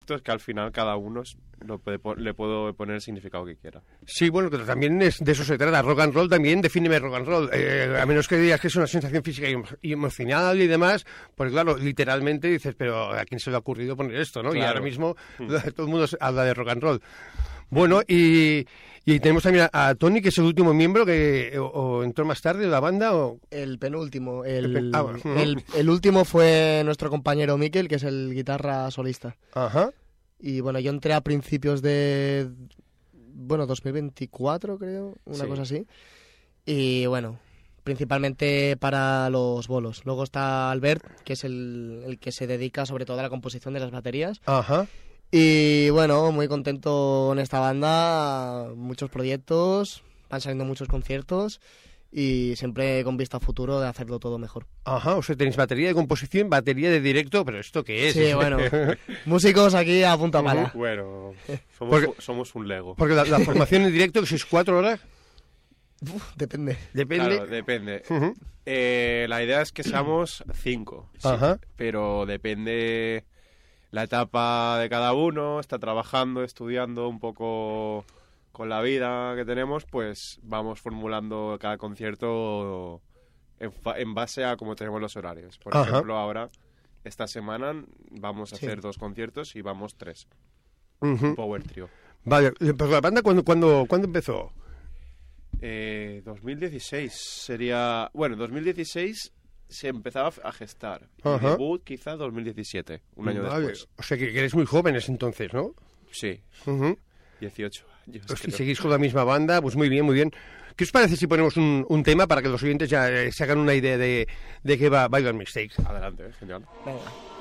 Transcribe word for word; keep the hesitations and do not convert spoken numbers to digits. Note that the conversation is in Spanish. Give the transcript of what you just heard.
conceptos que al final cada uno lo puede, le puedo poner el significado que quiera. Sí, bueno, pero también es, de eso se trata. Rock and roll también, defíneme rock and roll. Eh, a menos que digas que es una sensación física y emocional y demás, porque claro, literalmente dices, pero ¿a quién se le ha ocurrido poner esto, no? Claro. Y ahora mismo mm. todo el mundo habla de rock and roll. Bueno, y, y tenemos también a, a Tony, que es el último miembro que o, o entró más tarde de la banda. O... El penúltimo. El, el, ah, uh-huh. el, el último fue nuestro compañero Miquel, que es el guitarra solista. Ajá. Y bueno, yo entré a principios de, bueno, dos mil veinticuatro, creo, una sí. cosa así. Y bueno, principalmente para los bolos. Luego está Albert, que es el, el que se dedica sobre todo a la composición de las baterías. Ajá. Y bueno, muy contento con esta banda, muchos proyectos, van saliendo muchos conciertos y siempre con vista a futuro de hacerlo todo mejor. Ajá, o sea, tenéis batería de composición, batería de directo, pero ¿esto qué es? Sí, bueno, músicos aquí a punta pala. Bueno, somos, porque, somos un Lego. Porque la, la formación en directo, que sois cuatro horas... Uf, depende. Depende. Claro, depende. Uh-huh. Eh, la idea es que seamos cinco, sí, Ajá. pero depende... La etapa de cada uno, está trabajando, estudiando un poco con la vida que tenemos, pues vamos formulando cada concierto en, fa- en base a cómo tenemos los horarios. Por Ajá. ejemplo, ahora, esta semana, vamos a sí. hacer dos conciertos y vamos tres. Uh-huh. Un power trio. Vale, pues la banda, ¿cuándo, cuándo, ¿cuándo empezó? Eh, dos mil dieciséis sería... Bueno, dos mil dieciséis... se empezaba a gestar. Y Ajá. debut quizá dos mil diecisiete, un año vale. después. O sea, que, que eres muy jóvenes entonces, ¿no? Sí, Uh-huh. dieciocho años. Pues si creo. seguís con la misma banda, pues muy bien, muy bien. ¿Qué os parece si ponemos un, un tema para que los oyentes ya eh, se hagan una idea de, de qué va By Your Mistakes? Adelante, genial. Venga.